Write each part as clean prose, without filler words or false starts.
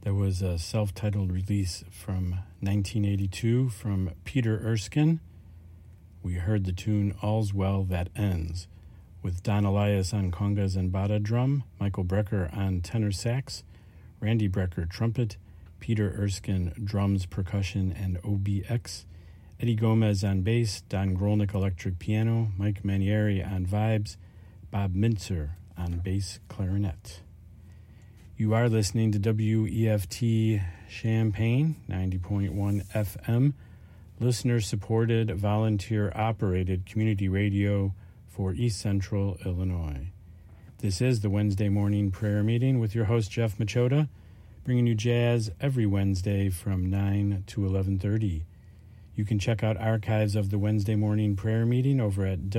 That was a self-titled release from 1982 from Peter Erskine. We heard the tune All's Well That Ends, with Don Elias on congas and bata drum, Michael Brecker on tenor sax, Randy Brecker trumpet, Peter Erskine drums, percussion, and OBX, Eddie Gomez on bass, Don Grolnick electric piano, Mike Manieri on vibes, Bob Mintzer on bass clarinet. You are listening to WEFT Champaign, 90.1 FM, listener-supported, volunteer-operated community radio for East Central Illinois. This is the Wednesday morning prayer meeting with your host, Jeff Machota, bringing you jazz every Wednesday from 9 to 11:30. You can check out archives of the Wednesday morning prayer meeting over at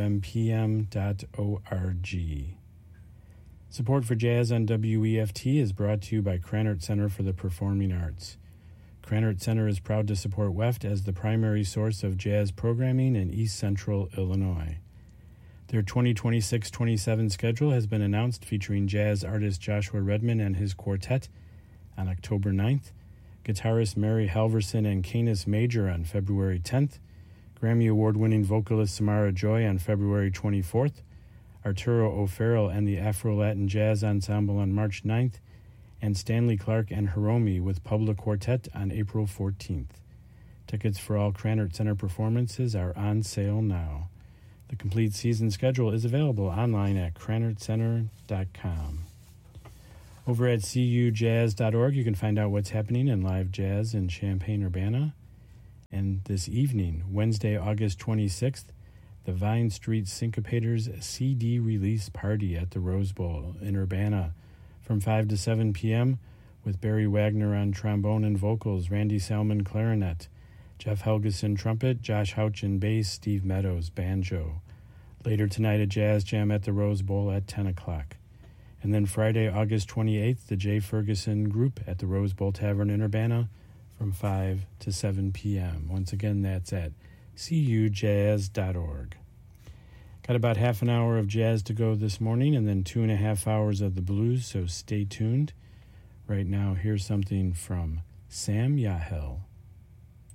wmpm.org. Support for Jazz on WEFT is brought to you by Krannert Center for the Performing Arts. Krannert Center is proud to support WEFT as the primary source of jazz programming in East Central Illinois. Their 2026-27 schedule has been announced, featuring jazz artist Joshua Redman and his quartet on October 9th, guitarist Mary Halverson and Canis Major on February 10th, Grammy Award-winning vocalist Samara Joy on February 24th, Arturo O'Farrell and the Afro-Latin Jazz Ensemble on March 9th, and Stanley Clark and Hiromi with Public Quartet on April 14th. Tickets for all Krannert Center performances are on sale now. The complete season schedule is available online at krannertcenter.com. Over at cujazz.org, you can find out what's happening in live jazz in Champaign-Urbana. And this evening, Wednesday, August 26th, the Vine Street Syncopators CD release party at the Rose Bowl in Urbana from 5 to 7 p.m. with Barry Wagner on trombone and vocals, Randy Salmon clarinet, Jeff Helgeson trumpet, Josh Houchin bass, Steve Meadows banjo. Later tonight, a jazz jam at the Rose Bowl at 10 o'clock. And then Friday, August 28th, the Jay Ferguson Group at the Rose Bowl Tavern in Urbana from 5 to 7 p.m. Once again, that's at cujazz.org. Got about half an hour of jazz to go this morning and then 2.5 hours of the blues, so stay tuned. Right now, here's something from Sam Yahel.